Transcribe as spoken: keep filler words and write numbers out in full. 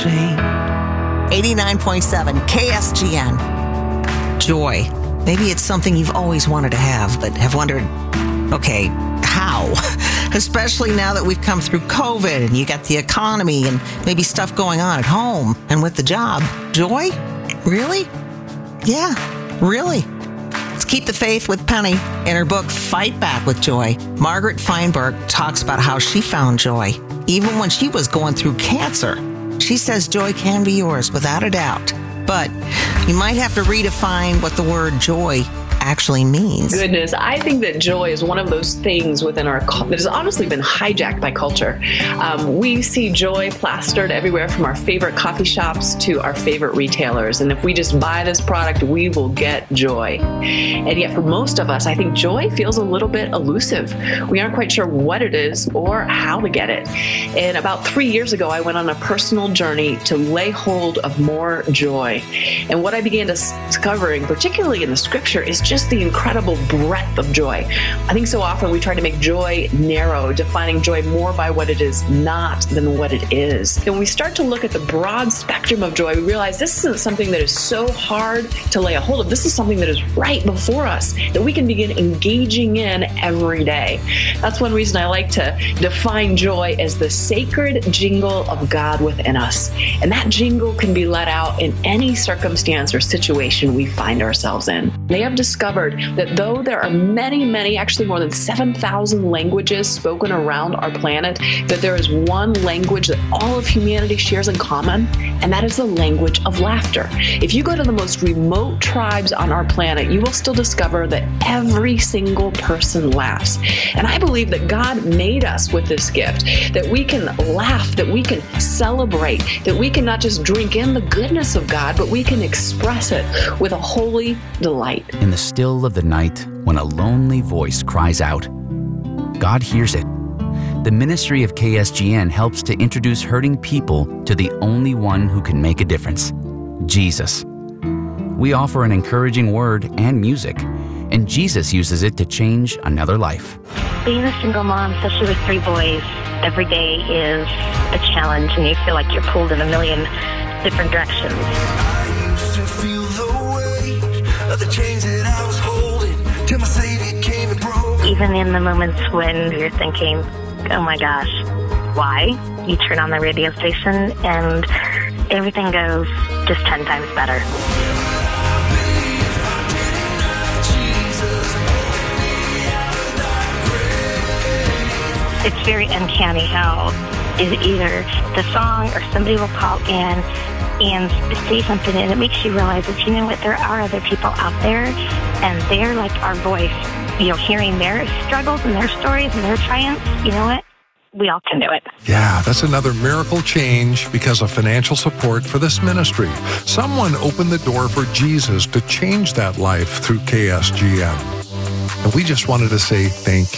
ashamed. eighty-nine point seven K S G N. Joy. Maybe it's something you've always wanted to have, but have wondered, okay, how? Especially now that we've come through COVID and you got the economy and maybe stuff going on at home and with the job. Joy? Really? Yeah, really. Let's keep the faith with Penny. In her book, Fight Back with Joy, Margaret Feinberg talks about how she found joy, even when she was going through cancer. She says joy can be yours without a doubt, but you might have to redefine what the word joy actually means. Goodness, I think that joy is one of those things within our culture that has honestly been hijacked by culture. Um, we see joy plastered everywhere from our favorite coffee shops to our favorite retailers. And if we just buy this product, we will get joy. And yet for most of us, I think joy feels a little bit elusive. We aren't quite sure what it is or how to get it. And about three years ago, I went on a personal journey to lay hold of more joy. And what I began discovering, particularly in the scripture, is just just the incredible breadth of joy. I think so often we try to make joy narrow, defining joy more by what it is not than what it is. And when we start to look at the broad spectrum of joy, we realize this isn't something that is so hard to lay a hold of. This is something that is right before us, that we can begin engaging in every day. That's one reason I like to define joy as the sacred jingle of God within us. And that jingle can be let out in any circumstance or situation we find ourselves in. They have discovered that though there are many, many, actually more than seven thousand languages spoken around our planet, that there is one language that all of humanity shares in common, and that is the language of laughter. If you go to the most remote tribes on our planet, you will still discover that every single person laughs. And I believe that God made us with this gift, that we can laugh, that we can celebrate, that we can not just drink in the goodness of God, but we can express it with a holy delight. In the still of the night, when a lonely voice cries out, God hears it. The ministry of K S G N helps to introduce hurting people to the only one who can make a difference, Jesus. We offer an encouraging word and music, and Jesus uses it to change another life. Being a single mom, especially with three boys, every day is a challenge, and you feel like you're pulled in a million different directions. I used to feel the weight of the chains that I was holding till my Savior came and broke. Even in the moments when you're thinking, oh my gosh, why? You turn on the radio station and everything goes just ten times better. It's very uncanny how is either the song or somebody will call in and say something, and it makes you realize that, you know what, there are other people out there, and they're like our voice. You know, hearing their struggles and their stories and their triumphs, you know what? We all can do it. Yeah, that's another miracle change because of financial support for this ministry. Someone opened the door for Jesus to change that life through K S G N. And we just wanted to say thank you.